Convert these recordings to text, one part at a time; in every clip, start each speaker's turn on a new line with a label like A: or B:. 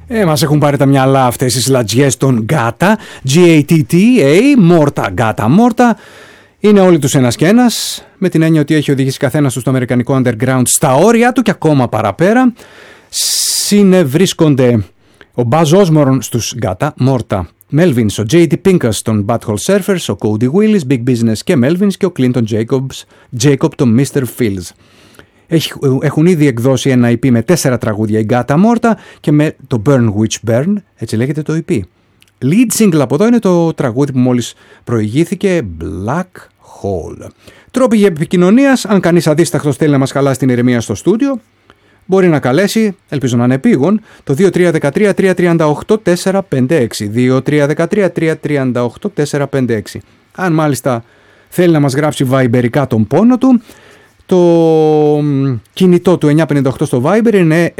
A: Μας έχουν πάρει τα μυαλά αυτές οι σλατζιές των Gatta, G-A-T-T-A, Morta, Gatta Morta. Είναι όλοι τους ένας και ένας, με την έννοια ότι έχει οδηγήσει καθένας του στο αμερικανικό underground στα όρια του και ακόμα παραπέρα. Συνευρίσκονται ο Buzz Osborne στους Gatta Morta, Melvins, ο J.D. Pincus των Butthole Surfers, ο Cody Willis, Big Business και Melvins και ο Clinton Jacob των Mr. Fields. Έχουν ήδη εκδώσει ένα EP με 4 τραγούδια η Gatta Morta και με το Burn Witch Burn, έτσι λέγεται το EP. Lead single από εδώ είναι το τραγούδι που μόλις προηγήθηκε, Black Hole. Τρόποι για επικοινωνίας, αν κανείς αδίσταχτος θέλει να μας χαλάσει την ηρεμία στο στούντιο, μπορεί να καλέσει, ελπίζω να είναι επίγον, το 2313-338-456. 2313-338-456. Αν μάλιστα θέλει να μας γράψει βαϊμπερικά τον πόνο του, το κινητό του 958 στο Viber είναι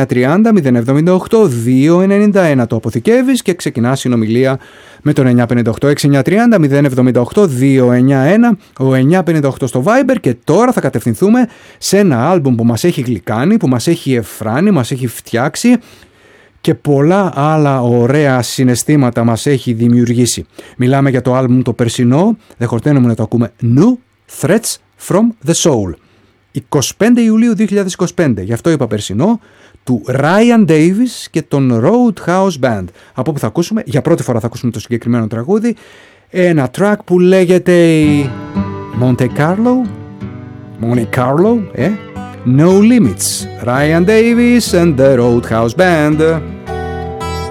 A: 6930-078-291. Το αποθηκεύεις και ξεκινά συνομιλία με τον 958. 6930-078-291. Ο 958 στο Viber. Και τώρα θα κατευθυνθούμε σε ένα άλμπουμ που μας έχει γλυκάνει, που μας έχει εφράνει, μας έχει φτιάξει και πολλά άλλα ωραία συναισθήματα μας έχει δημιουργήσει. Μιλάμε για το άλμπουμ το περσινό, δεν χορταίνομαι να το ακούμε, New Threats from the Soul. 25 Ιουλίου 2025, γι' αυτό είπα περσινό, του Ryan Davis και τον Roadhouse Band. Από όπου θα ακούσουμε, για πρώτη φορά θα ακούσουμε το συγκεκριμένο τραγούδι, ένα track που λέγεται Monte Carlo, No Limits, Ryan Davis and the Roadhouse Band.